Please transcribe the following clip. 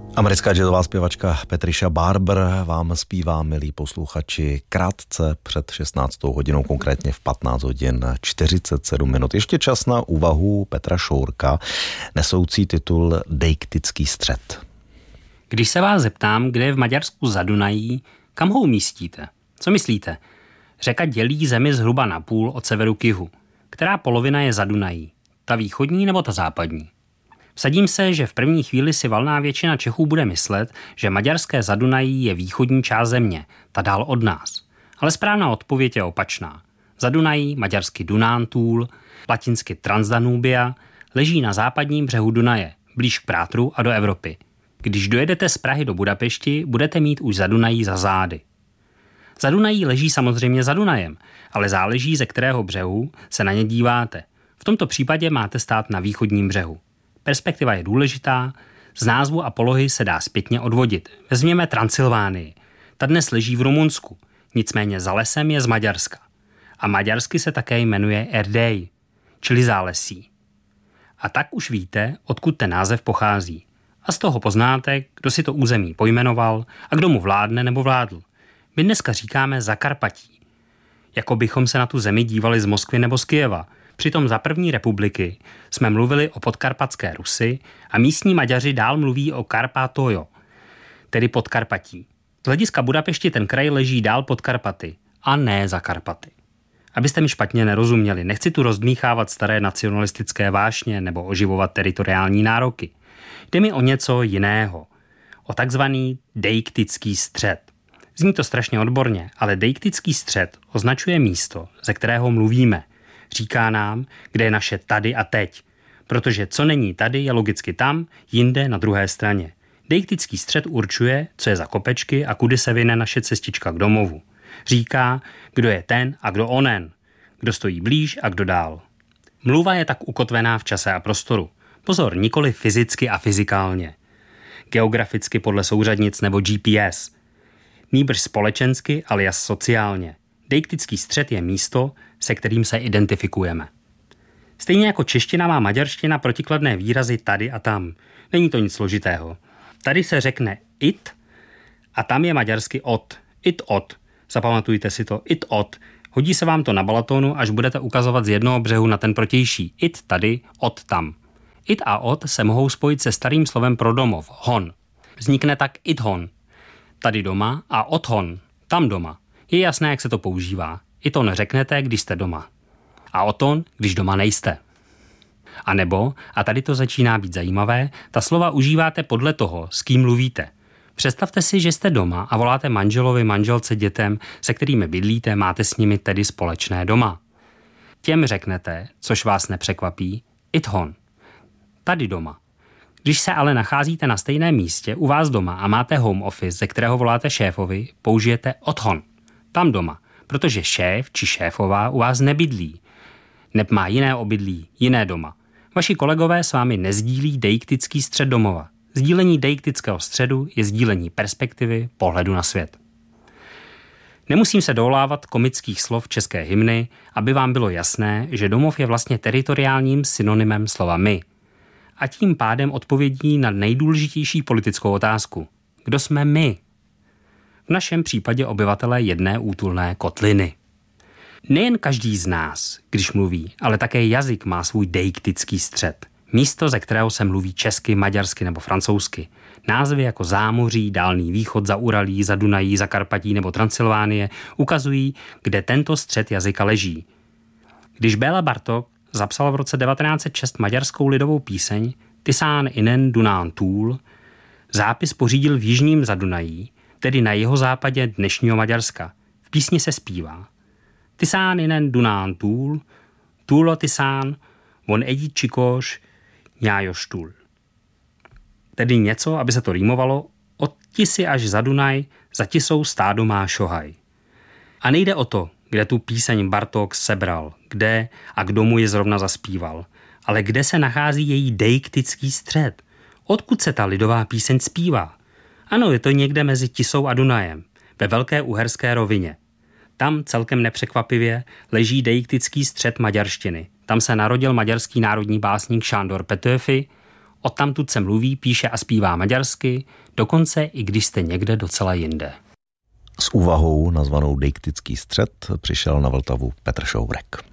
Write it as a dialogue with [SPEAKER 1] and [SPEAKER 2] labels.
[SPEAKER 1] Americká jazzová zpěvačka Patricia Barber vám zpívá, milí posluchači, krátce před 16. hodinou, konkrétně v 15 hodin 47 minut. Ještě čas na úvahu Petra Šourka, nesoucí titul Deiktický střed.
[SPEAKER 2] Když se vás zeptám, kde je v Maďarsku Zadunají, kam ho umístíte? Co myslíte? Řeka dělí zemi zhruba na půl od severu k jihu. Která polovina je Zadunají? Ta východní nebo ta západní? Vsadím se, že v první chvíli si valná většina Čechů bude myslet, že maďarské Zadunají je východní část země, ta dál od nás. Ale správná odpověď je opačná. Zadunají, maďarsky Dunántúl, latinsky Transdanubia, leží na západním břehu Dunaje, blíž k Prátru a do Evropy. Když dojedete z Prahy do Budapešti, budete mít už Zadunají za zády. Zadunají leží samozřejmě za Dunajem, ale záleží, ze kterého břehu se na ně díváte. V tomto případě máte stát na východním břehu. Perspektiva je důležitá, z názvu a polohy se dá zpětně odvodit. Vezměme Transylvánii. Ta dnes leží v Rumunsku, nicméně za lesem je z Maďarska. A maďarsky se také jmenuje Erdély, čili zálesí. A tak už víte, odkud ten název pochází. A z toho poznáte, kdo si to území pojmenoval a kdo mu vládne nebo vládl. My dneska říkáme Zakarpatí. Jako bychom se na tu zemi dívali z Moskvy nebo z Kyjeva. Přitom za první republiky jsme mluvili o podkarpatské Rusy a místní Maďaři dál mluví o Karpatojo, tedy Podkarpatí. Z hlediska Budapešti ten kraj leží dál pod Karpaty a ne za Karpaty. Abyste mi špatně nerozuměli, nechci tu rozdmíchávat staré nacionalistické vášně nebo oživovat teritoriální nároky. Jde mi o něco jiného. O takzvaný deiktický střed. Zní to strašně odborně, ale deiktický střed označuje místo, ze kterého mluvíme. Říká nám, kde je naše tady a teď. Protože co není tady, je logicky tam, jinde na druhé straně. Deiktický střed určuje, co je za kopečky a kudy se vyne naše cestička k domovu. Říká, kdo je ten a kdo onen. Kdo stojí blíž a kdo dál. Mluva je tak ukotvená v čase a prostoru. Pozor, nikoli fyzicky a fyzikálně. Geograficky podle souřadnic nebo GPS. Nýbrž společensky, alias sociálně. Deiktický střed je místo, se kterým se identifikujeme. Stejně jako čeština má maďarština protikladné výrazy tady a tam. Není to nic složitého. Tady se řekne it a tam je maďarsky od. It od. Zapamatujte si to. It od. Hodí se vám to na Balatonu, až budete ukazovat z jednoho břehu na ten protější. It tady, od tam. It a od se mohou spojit se starým slovem pro domov. Hon. Vznikne tak it hon. Tady doma a od hon. Tam doma. Je jasné, jak se to používá. I to neřeknete, když jste doma. A o ton, když doma nejste. A nebo, a tady to začíná být zajímavé, ta slova užíváte podle toho, s kým mluvíte. Představte si, že jste doma a voláte manželovi, manželce, dětem, se kterými bydlíte, máte s nimi tedy společné doma. Těm řeknete, což vás nepřekvapí, it hon. Tady doma. Když se ale nacházíte na stejném místě u vás doma a máte home office, ze kterého voláte šéfovi, použijete od hon. Tam doma. Protože šéf či šéfová u vás nebydlí. Neb má jiné obydlí, jiné doma. Vaši kolegové s vámi nezdílí deiktický střed domova. Sdílení deiktického středu je sdílení perspektivy, pohledu na svět. Nemusím se dovolávat komických slov české hymny, aby vám bylo jasné, že domov je vlastně teritoriálním synonymem slova my. A tím pádem odpovědí na nejdůležitější politickou otázku. Kdo jsme my? V našem případě obyvatelé jedné útulné kotliny. Nejen každý z nás, když mluví, ale také jazyk má svůj deiktický střed. Místo, ze kterého se mluví česky, maďarsky nebo francouzsky. Názvy jako Zámoří, Dálný východ, Zauralí, Zadunají, Zakarpatí nebo Transylvánie ukazují, kde tento střed jazyka leží. Když Béla Bartók zapsal v roce 1906 maďarskou lidovou píseň Tisán inen Dunántúl, zápis pořídil v jižním Zadunají, tedy na jeho západě dnešního Maďarska. V písni se zpívá Tisán inen Dunántúl, túlo tisán, von egyik csikós, nyájos túl. Tedy něco, aby se to rýmovalo, od Tisy až za Dunaj, za Tisou stádo má šohaj. A nejde o to, kde tu píseň Bartók sebral, kde a kdo mu je zrovna zaspíval, ale kde se nachází její deiktický střed. Odkud se ta lidová píseň zpívá? Ano, je to někde mezi Tisou a Dunajem, ve Velké uherské rovině. Tam celkem nepřekvapivě leží deiktický střed maďarštiny. Tam se narodil maďarský národní básník Sándor Petőfi, Odtamtud se mluví, píše a zpívá maďarsky, dokonce i když jste někde docela jinde.
[SPEAKER 1] S úvahou nazvanou Deiktický střed přišel na Vltavu Petr Šourek.